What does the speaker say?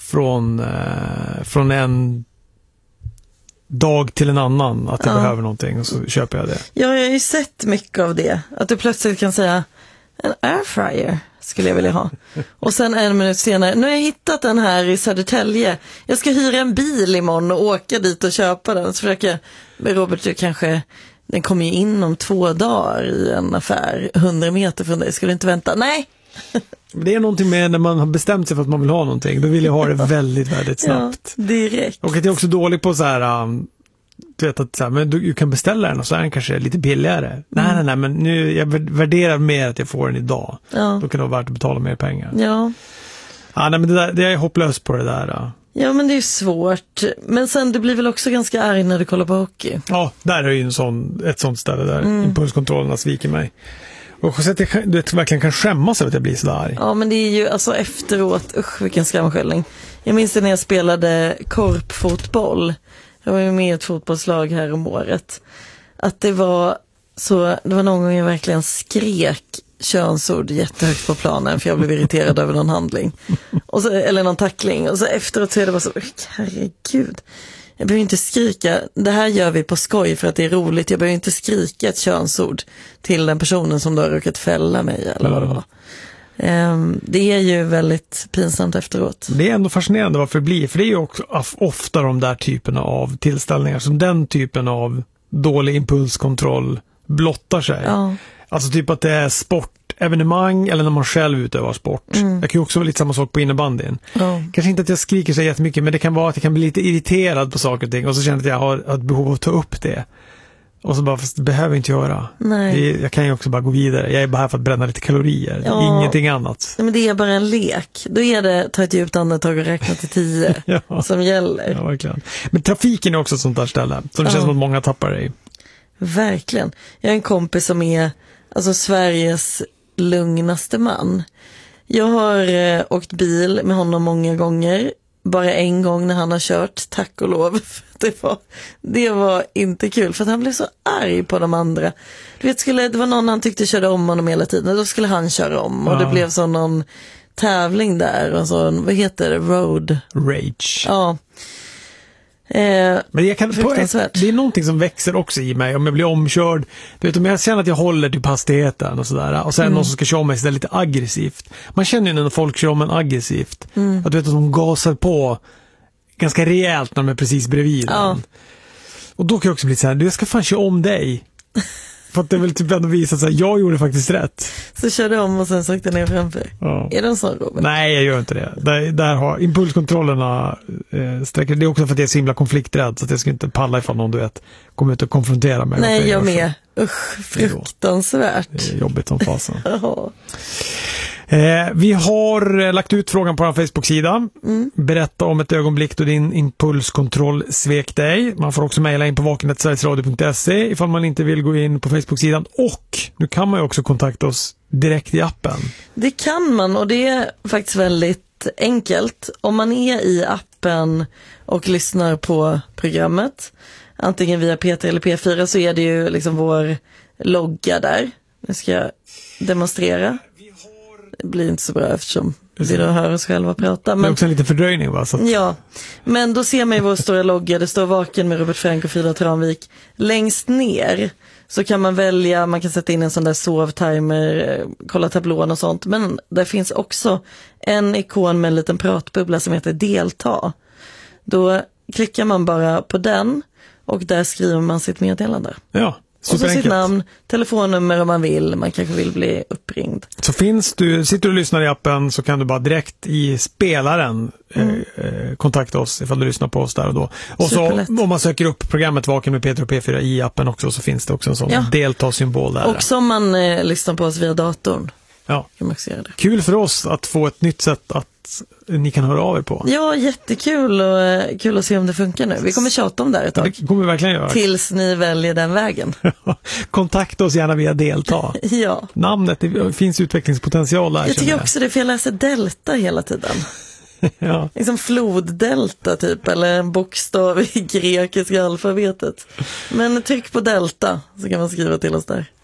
från en dag till en annan att jag behöver någonting och så köper jag det. Ja, jag har ju sett mycket av det. Att du plötsligt kan säga en airfryer skulle jag vilja ha. Och sen 1 minut senare, nu har jag hittat den här i Södertälje. Jag ska hyra en bil imorgon och åka dit och köpa den. Så försöker jag med Robert, den kommer ju in om 2 dagar i en affär 100 meter från dig. Skulle inte vänta? Nej! Det är någonting med när man har bestämt sig för att man vill ha någonting. Då vill jag ha det väldigt, väldigt snabbt. Ja, direkt. Och att jag är också dålig på så här... Du vet att så här, men du kan beställa den och så är den kanske lite billigare. Nej, men nu jag värderar mer att jag får den idag. Ja. Då kan det vara värt att betala mer pengar. Ja. Ja, nej, men det är hopplöst på det där. Ja, men det är svårt. Men sen, du blir väl också ganska arg när du kollar på hockey? Ja, där är ju ett sånt ställe där impulskontrollerna sviker mig. Och så att jag verkligen kan skämmas över att jag blir så arg. Ja, men det är ju alltså efteråt, vilken skamskällning. Jag minns när jag spelade korpfotboll. Jag var ju med i ett fotbollslag här om året. Att det var någon gång jag verkligen skrek könsord jättehögt på planen för jag blev irriterad över någon handling. Eller någon tackling. Och så efteråt så är det bara så, herregud. Jag behöver inte skrika, det här gör vi på skoj för att det är roligt. Jag behöver inte skrika ett könsord till den personen som då har råkat fälla mig eller vad det var. Det är ju väldigt pinsamt efteråt. Det är ändå fascinerande varför det blir. För det är ju också ofta de där typerna av tillställningar som den typen av dålig impulskontroll blottar sig. Ja. Alltså typ att det är sportevenemang eller när man själv utövar sport. Jag kan ju också vara lite samma sak på innebandyn. Kanske inte att jag skriker så jättemycket, men det kan vara att jag kan bli lite irriterad på saker och ting och så känner jag att jag har ett behov av att ta upp det. Och så bara, fast det behöver jag inte göra. Jag kan ju också bara gå vidare. Jag är bara här för att bränna lite kalorier. Ja. Ingenting annat. Nej, men det är bara en lek. Då är det ta ett djupt andetag och räkna till 10 som gäller. Ja, verkligen. Men trafiken är också ett sånt där ställe. Så det känns som att många tappar det i. Verkligen. Jag har en kompis som är Sveriges lugnaste man. Jag har åkt bil med honom många gånger. Bara en gång när han har kört, tack och lov. Det var inte kul för att han blev så arg på de andra. Du vet, det var någon han tyckte körde om honom hela tiden. Då skulle han köra om och det blev så någon tävling där. Och så, vad heter det? Road Rage. Ja. Men det är någonting som växer också i mig om jag blir omkörd. Du vet, om jag känner att jag håller typ hastigheten och sådär, och sen någon som ska köra mig så lite aggressivt. Man känner ju när folk kör om en aggressivt att du vet att de gasar på ganska rejält när de är precis bredvid den. Och då kan jag också bli så här, jag ska fan köra om dig. För att det väl typ ändå visar sig att jag gjorde faktiskt rätt. Så körde om och sen sökte ner framför. Är det en sån, Robert? Nej, jag gör inte det. Där har impulskontrollerna sträcker. Det är också för att jag är så himla konflikträdd så att jag ska inte palla ifall någon, du vet, kommer ut och konfrontera mig. Nej, jag med. Usch, fruktansvärt. Det är jobbigt som fasen. Vi har lagt ut frågan på vår Facebook-sida. Berätta om ett ögonblick då din impulskontroll svek dig. Man får också mejla in på vaken@sverigesradio.se ifall man inte vill gå in på Facebook-sidan. Och nu kan man ju också kontakta oss direkt i appen. Det kan man, och det är faktiskt väldigt enkelt. Om man är i appen och lyssnar på programmet, antingen via P3 eller P4, så är det ju liksom vår logga där. Nu ska jag demonstrera. Det blir inte så bra eftersom vi då hör oss själva prata. Men det är också en liten fördröjning, va? Så att... Ja, men då ser man ju vår stora logga. Det står Vaken med Robert Frank och Frida Tranvik. Längst ner så kan man välja, man kan sätta in en sån där sovtimer, kolla tablån och sånt. Men där finns också en ikon med en liten pratbubbla som heter Delta. Då klickar man bara på den och där skriver man sitt meddelande. Ja. Och så sitt namn, telefonnummer om man vill. Man kanske vill bli uppringd. Så sitter du och lyssnar i appen så kan du bara direkt i spelaren kontakta oss ifall du lyssnar på oss där och då. Och superlätt. Så om man söker upp programmet Vaken med P3 och P4 i appen också, så finns det också en sån delta-symbol där. Och som man lyssnar på oss via datorn. Ja. Kan man också göra det. Kul för oss att få ett nytt sätt att ni kan höra av er på. Ja, jättekul, och kul att se om det funkar nu. Vi kommer tjata om det här ett tag. Det kommer vi verkligen göra. Tills ni väljer den vägen. Kontakta oss gärna via Delta. Ja. Namnet, det finns utvecklingspotential där. Jag tycker också det, för jag läser Delta hela tiden. Ja. Liksom floddelta typ, eller en bokstav i grekiska alfabetet. Men tryck på Delta så kan man skriva till oss där.